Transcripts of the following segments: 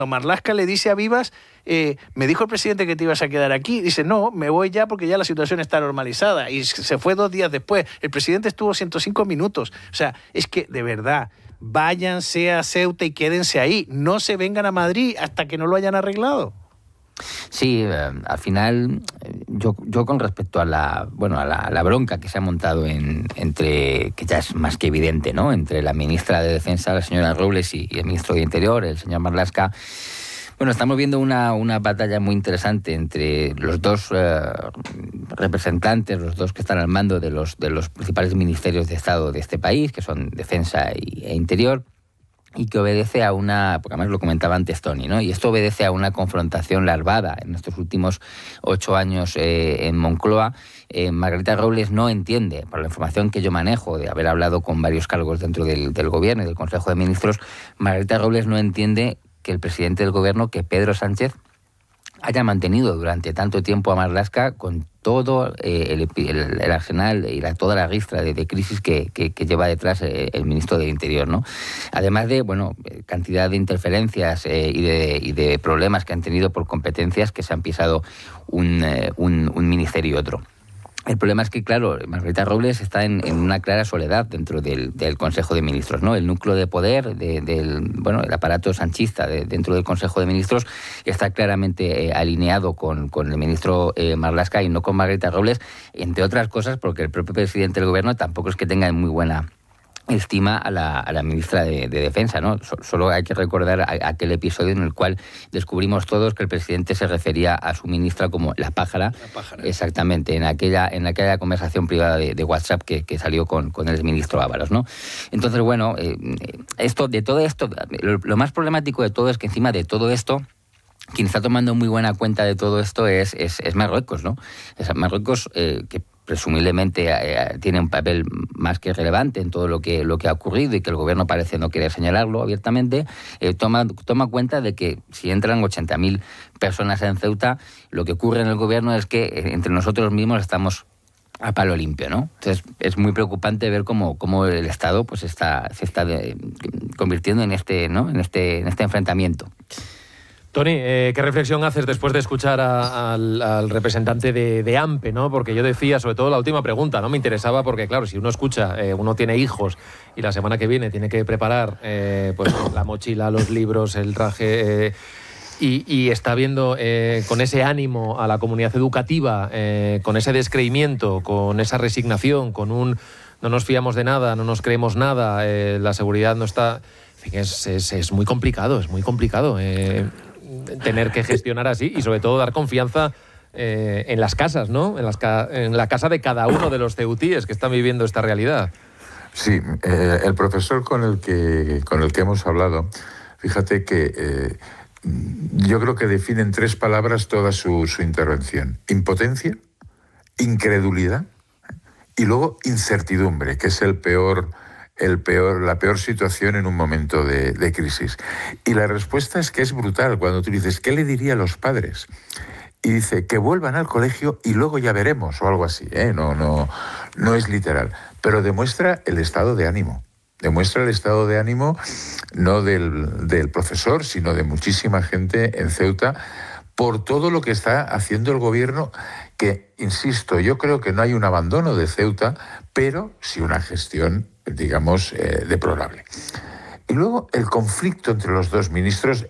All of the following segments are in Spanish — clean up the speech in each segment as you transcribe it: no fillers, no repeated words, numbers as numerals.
Marlaska le dice a Vivas, me dijo el presidente que te ibas a quedar aquí. Dice, no, me voy ya porque ya la situación está normalizada. Y se fue 2 días después. El presidente estuvo 105 minutos. O sea, es que, de verdad, váyanse a Ceuta y quédense ahí. No se vengan a Madrid hasta que no lo hayan arreglado. Sí, al final, yo con respecto a la bronca que se ha montado entre, que ya es más que evidente, ¿no?, entre la ministra de Defensa, la señora Robles, y el ministro de Interior, el señor Marlaska. Bueno, estamos viendo una batalla muy interesante entre los dos representantes, los dos que están al mando de los principales ministerios de Estado de este país, que son Defensa e Interior, y que obedece a una, porque además lo comentaba antes Tony, ¿no?, y esto obedece a una confrontación larvada en estos últimos 8 años en Moncloa. Margarita Robles no entiende, por la información que yo manejo, de haber hablado con varios cargos dentro del Gobierno y del Consejo de Ministros, Margarita Robles no entiende que el presidente del Gobierno, que Pedro Sánchez, haya mantenido durante tanto tiempo a Marlaska con todo el arsenal y toda la ristra de crisis que lleva detrás el ministro del Interior, ¿no? Además de, cantidad de interferencias y de problemas que han tenido por competencias que se han pisado un ministerio y otro. El problema es que, claro, Margarita Robles está en una clara soledad dentro del Consejo de Ministros, ¿no? El núcleo de poder el aparato sanchista dentro del Consejo de Ministros está claramente alineado con el ministro Marlaska y no con Margarita Robles, entre otras cosas porque el propio presidente del Gobierno tampoco es que tenga en muy buena estima a la ministra de Defensa, ¿no? Solo hay que recordar aquel episodio en el cual descubrimos todos que el presidente se refería a su ministra como la pájara. La pájara. Exactamente, en aquella conversación privada de WhatsApp que salió con el ministro Ábalos, ¿no? Entonces, todo esto, lo más problemático de todo es que encima de todo esto, quien está tomando muy buena cuenta de todo esto es Marruecos, ¿no? Marruecos, que presumiblemente tiene un papel más que relevante en todo lo que ha ocurrido y que el Gobierno parece no querer señalarlo abiertamente, toma cuenta de que si entran 80.000 personas en Ceuta, lo que ocurre en el Gobierno es que entre nosotros mismos estamos a palo limpio, ¿no? Entonces es muy preocupante ver cómo el Estado se está convirtiendo en este enfrentamiento. Tony, ¿qué reflexión haces después de escuchar al representante de AMPE, ¿no? Porque yo decía, sobre todo la última pregunta, ¿no? Me interesaba porque, claro, si uno escucha, uno tiene hijos y la semana que viene tiene que preparar la mochila, los libros, el traje, y está viendo con ese ánimo a la comunidad educativa, con ese descreimiento, con esa resignación, con un no nos fiamos de nada, no nos creemos nada, la seguridad no está... En fin, es muy complicado, tener que gestionar así y sobre todo dar confianza en las casas, ¿no? En la casa de cada uno de los ceutíes que están viviendo esta realidad. Sí, el profesor con el que hemos hablado, fíjate que yo creo que define en 3 palabras toda su intervención: impotencia, incredulidad y luego incertidumbre, que es la peor situación en un momento de crisis. Y la respuesta es que es brutal cuando tú dices, ¿qué le diría a los padres? Y dice, que vuelvan al colegio y luego ya veremos, o algo así, ¿eh? No es literal, pero demuestra el estado de ánimo. Demuestra el estado de ánimo no del profesor, sino de muchísima gente en Ceuta, por todo lo que está haciendo el Gobierno, que, insisto, yo creo que no hay un abandono de Ceuta, pero sí una gestión, digamos, deplorable. Y luego el conflicto entre los dos ministros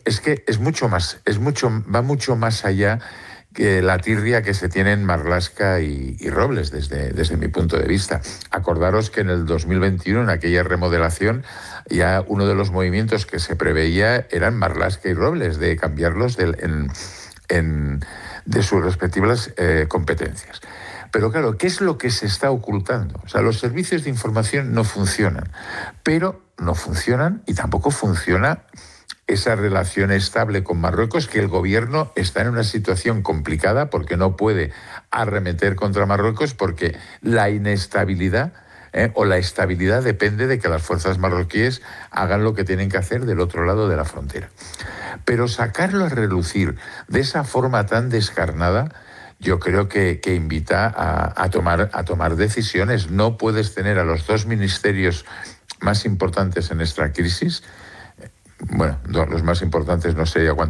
va mucho más allá que la tirria que se tienen Marlaska y Robles desde mi punto de vista. Acordaros que en el 2021, en aquella remodelación, ya uno de los movimientos que se preveía eran Marlaska y Robles, de cambiarlos de sus respectivas competencias. Pero claro, ¿qué es lo que se está ocultando? O sea, los servicios de información no funcionan, pero no funcionan y tampoco funciona esa relación estable con Marruecos, que el Gobierno está en una situación complicada porque no puede arremeter contra Marruecos, porque la inestabilidad o la estabilidad depende de que las fuerzas marroquíes hagan lo que tienen que hacer del otro lado de la frontera. Pero sacarlo a relucir de esa forma tan descarnada, yo creo que invita a tomar decisiones. No puedes tener a los 2 ministerios más importantes en esta crisis bueno, los más importantes no sé ya cuántos